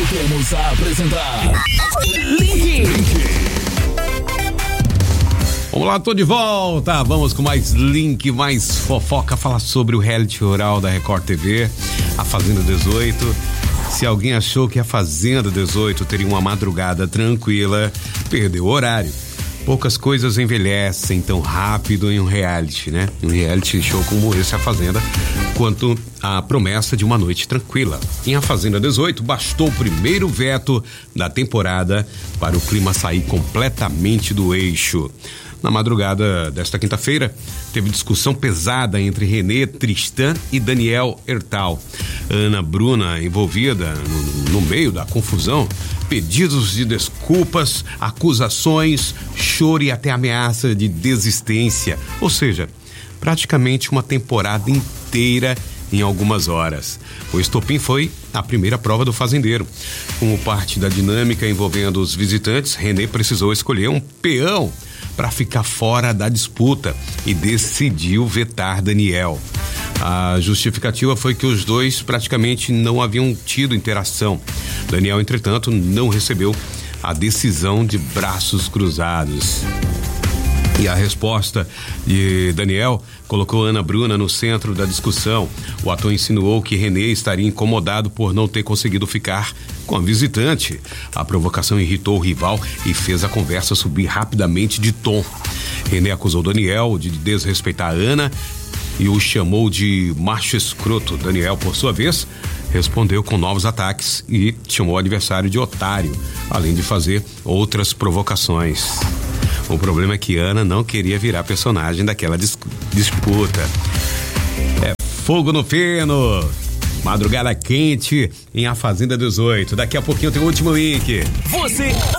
Voltamos a apresentar Link. Vamos lá, tô de volta. Vamos com mais Link, mais fofoca, falar sobre o reality rural da Record TV, a Fazenda 18. Se alguém achou que a Fazenda 18 teria uma madrugada tranquila, perdeu o horário. Poucas coisas envelhecem tão rápido em um reality, né? Um reality show como esse, a Fazenda, quanto a promessa de uma noite tranquila. Em A Fazenda 18, bastou o primeiro veto da temporada para o clima sair completamente do eixo. Na madrugada desta quinta-feira, teve discussão pesada entre Renê, Tristan e Daniel Hertal. Ana Bruna envolvida no meio da confusão, pedidos de desculpas, acusações, choro e até ameaça de desistência. Ou seja, praticamente uma temporada inteira em algumas horas. O estopim foi a primeira prova do fazendeiro. Como parte da dinâmica envolvendo os visitantes, Renê precisou escolher um peão para ficar fora da disputa e decidiu vetar Daniel. A justificativa foi que os dois praticamente não haviam tido interação. Daniel, entretanto, não recebeu a decisão de braços cruzados. E a resposta de Daniel colocou Ana Bruna no centro da discussão. O ator insinuou que Renê estaria incomodado por não ter conseguido ficar com a visitante. A provocação irritou o rival e fez a conversa subir rapidamente de tom. Renê acusou Daniel de desrespeitar Ana e o chamou de macho escroto. Daniel, por sua vez, respondeu com novos ataques e chamou o adversário de otário, além de fazer outras provocações. O problema é que Ana não queria virar personagem daquela disputa. É fogo no feno. Madrugada quente em A Fazenda 18. Daqui a pouquinho tem o último link. Você